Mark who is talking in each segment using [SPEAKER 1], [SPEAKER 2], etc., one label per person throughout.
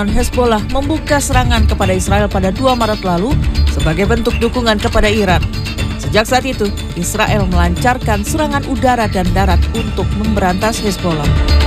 [SPEAKER 1] Hezbollah membuka serangan kepada Israel pada 2 Maret lalu sebagai bentuk dukungan kepada Iran. Sejak saat itu, Israel melancarkan serangan udara dan darat untuk memberantas Hezbollah.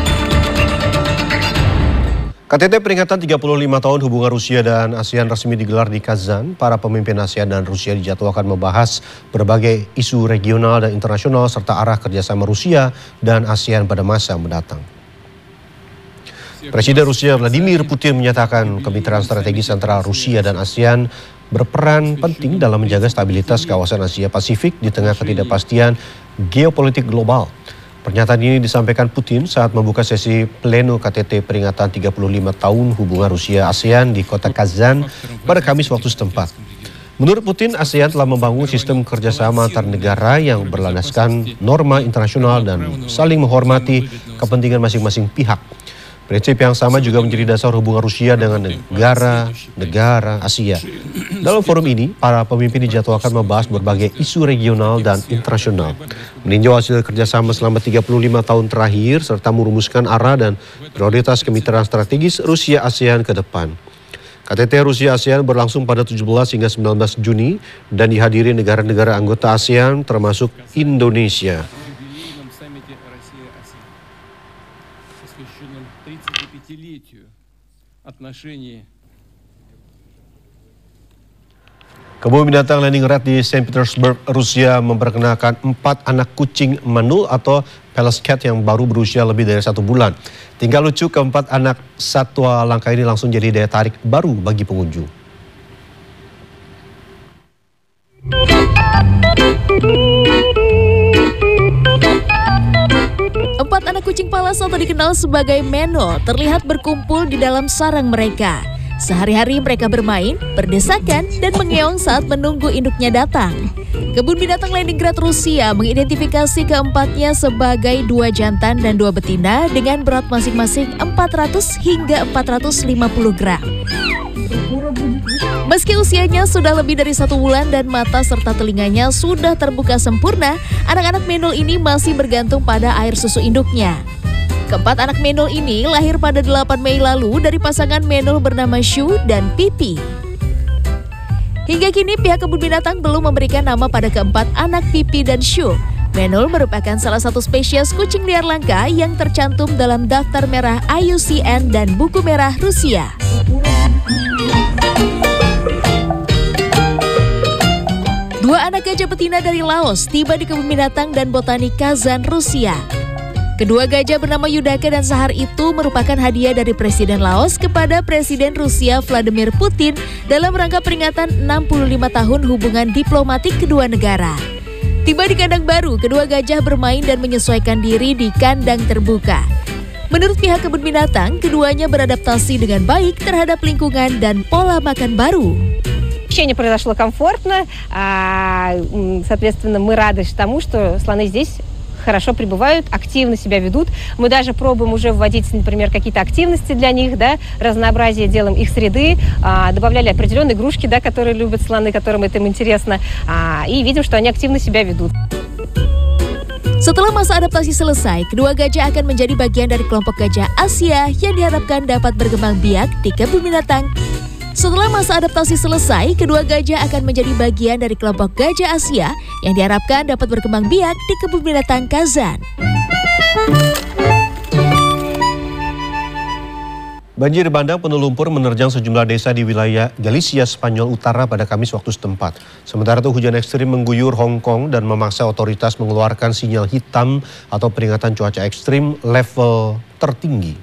[SPEAKER 2] KTT peringatan 35 tahun hubungan Rusia dan ASEAN resmi digelar di Kazan. Para pemimpin ASEAN dan Rusia dijadwalkan membahas berbagai isu regional dan internasional serta arah kerjasama Rusia dan ASEAN pada masa mendatang. Presiden Rusia Vladimir Putin menyatakan kemitraan strategis antara Rusia dan ASEAN berperan penting dalam menjaga stabilitas kawasan Asia Pasifik di tengah ketidakpastian geopolitik global. Pernyataan ini disampaikan Putin saat membuka sesi pleno KTT peringatan 35 tahun hubungan Rusia-ASEAN di kota Kazan pada Kamis waktu setempat. Menurut Putin, ASEAN telah membangun sistem kerjasama antar negara yang berlandaskan norma internasional dan saling menghormati kepentingan masing-masing pihak. Prinsip yang sama juga menjadi dasar hubungan Rusia dengan negara-negara Asia. Dalam forum ini, para pemimpin dijadwalkan membahas berbagai isu regional dan internasional, meninjau hasil kerjasama selama 35 tahun terakhir, serta merumuskan arah dan prioritas kemitraan strategis Rusia-ASEAN ke depan. KTT Rusia-ASEAN berlangsung pada 17 hingga 19 Juni dan dihadiri negara-negara anggota ASEAN termasuk Indonesia. Kebun binatang Leningrad di Saint Petersburg, Rusia memperkenalkan 4 anak kucing manul atau Felis Cat yang baru berusia lebih dari 1 bulan. Tingkah lucu keempat anak satwa langka ini langsung jadi daya tarik baru bagi pengunjung.
[SPEAKER 3] Empat anak kucing palas atau dikenal sebagai menol terlihat berkumpul di dalam sarang mereka. Sehari-hari mereka bermain, berdesakan, dan mengeong saat menunggu induknya datang. Kebun binatang Leningrad, Rusia mengidentifikasi keempatnya sebagai 2 jantan dan 2 betina dengan berat masing-masing 400 hingga 450 gram. Meski usianya sudah lebih dari 1 bulan dan mata serta telinganya sudah terbuka sempurna, anak-anak menol ini masih bergantung pada air susu induknya. Keempat anak menol ini lahir pada 8 Mei lalu dari pasangan menol bernama Shu dan Pipi. Hingga kini pihak kebun binatang belum memberikan nama pada keempat anak Pipi dan Shu. Menol merupakan salah satu spesies kucing liar langka yang tercantum dalam daftar merah IUCN dan buku merah Rusia. Dua anak gajah betina dari Laos tiba di kebun binatang dan botani Kazan, Rusia. Kedua gajah bernama Yudaka dan Sahar itu merupakan hadiah dari Presiden Laos kepada Presiden Rusia Vladimir Putin dalam rangka peringatan 65 tahun hubungan diplomatik kedua negara. Tiba di kandang baru, kedua gajah bermain dan menyesuaikan diri di kandang terbuka. Menurut pihak kebun binatang, keduanya beradaptasi dengan baik terhadap lingkungan dan pola makan baru.
[SPEAKER 4] Ощущение произошло комфортно, соответственно, мы рады тому, что слоны здесь хорошо пребывают, активно себя ведут. Мы даже пробуем уже вводить, например, какие-то активности для них, да, разнообразие делаем их среды, добавляли определенные игрушки, да, которые любят слоны, которым это им интересно, и видим, что они активно себя ведут.
[SPEAKER 3] Setelah masa adaptasi selesai, kedua gajah akan menjadi bagian dari kelompok gajah Asia yang diharapkan dapat berkembang biak di kebun binatang. Setelah masa adaptasi selesai, kedua gajah akan menjadi bagian dari kelompok gajah Asia yang diharapkan dapat berkembang biak di kebun binatang Kazan.
[SPEAKER 2] Banjir bandang penuh lumpur menerjang sejumlah desa di wilayah Galicia, Spanyol Utara pada Kamis waktu setempat. Sementara itu hujan ekstrim mengguyur Hong Kong dan memaksa otoritas mengeluarkan sinyal hitam atau peringatan cuaca ekstrim level tertinggi.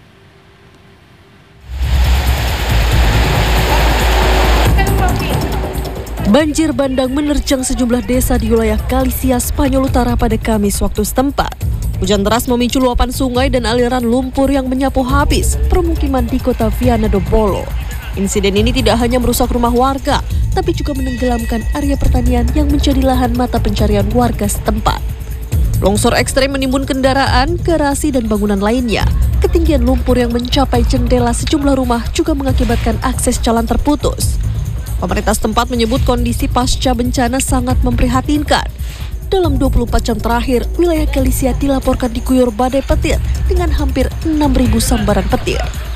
[SPEAKER 5] Banjir bandang menerjang sejumlah desa di wilayah Galicia, Spanyol Utara pada Kamis waktu setempat. Hujan deras memicu luapan sungai dan aliran lumpur yang menyapu habis permukiman di kota Viana do Bolo. Insiden ini tidak hanya merusak rumah warga, tapi juga menenggelamkan area pertanian yang menjadi lahan mata pencarian warga setempat. Longsor ekstrem menimbun kendaraan, garasi, dan bangunan lainnya. Ketinggian lumpur yang mencapai jendela sejumlah rumah juga mengakibatkan akses jalan terputus. Pemerintah setempat menyebut kondisi pasca bencana sangat memprihatinkan. Dalam 24 jam terakhir, wilayah Galicia dilaporkan diguyur badai petir dengan hampir 6.000 sambaran petir.